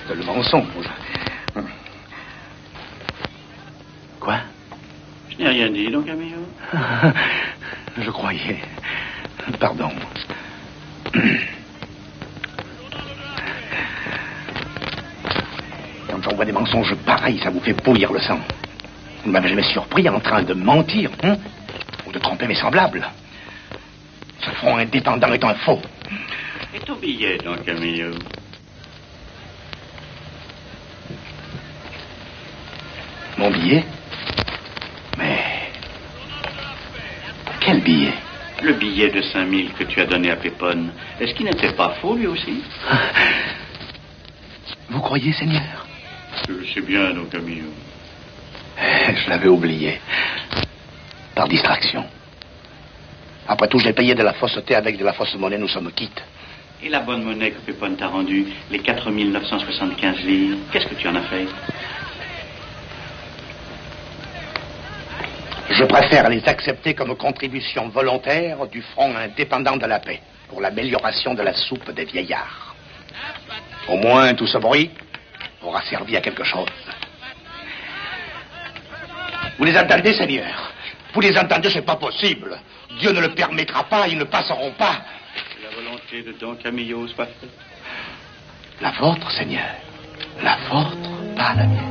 le mensonge. Quoi? Je n'ai rien dit, donc, Camillo. Je croyais. Pardon. Quand on voit des mensonges pareils, ça vous fait bouillir le sang. Vous ne m'avez jamais surpris en train de mentir, hein? Ou de tromper mes semblables. Ce front indépendant est un faux. Et ton billet, donc, Camillo? Mon billet? Mais... quel billet? Le billet de 5000 que tu as donné à Pépone. Est-ce qu'il n'était pas faux, lui aussi? Vous croyez, Seigneur? Je le sais bien, donc, Camillo. Je l'avais oublié. Par distraction. Après tout, je l'ai payé de la fausseté avec de la fausse monnaie, nous sommes quittes. Et la bonne monnaie que Pépone t'a rendue, les 4975 livres, qu'est-ce que tu en as fait? Je préfère les accepter comme contribution volontaire du Front indépendant de la paix pour l'amélioration de la soupe des vieillards. Au moins, tout ce bruit aura servi à quelque chose. Vous les entendez, Seigneur? Vous les entendez, c'est pas possible. Dieu ne le permettra pas, ils ne passeront pas. La volonté de Don Camillo soit faite. La vôtre, Seigneur. La vôtre, pas la mienne.